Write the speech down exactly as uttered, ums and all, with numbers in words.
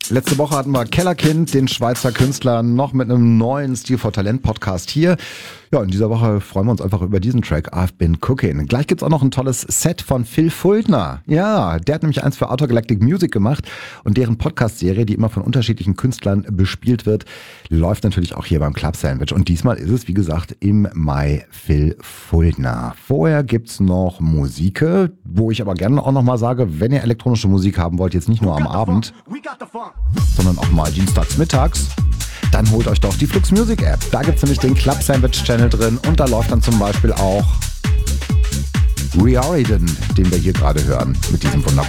Letzte Woche hatten wir Kellerkind, den Schweizer Künstler, noch mit einem neuen Stil for Talent Podcast hier. Ja, in dieser Woche freuen wir uns einfach über diesen Track, I've Been Cooking. Gleich gibt's auch noch ein tolles Set von Phil Fuldner. Ja, der hat nämlich eins für Outer Galactic Music gemacht und deren Podcast-Serie, die immer von unterschiedlichen Künstlern bespielt wird, läuft natürlich auch hier beim Club Sandwich. Und diesmal ist es, wie gesagt, im Mai Phil Fuldner. Vorher gibt's noch Musik, wo ich aber gerne auch nochmal sage, wenn ihr elektronische Musik haben wollt, jetzt nicht nur am Abend, sondern auch mal dienstags mittags, dann holt euch doch die Flux Music App. Da gibt's nämlich den Club Sandwich Channel drin und da läuft dann zum Beispiel auch Riordan, den wir hier gerade hören, mit diesem wunderbaren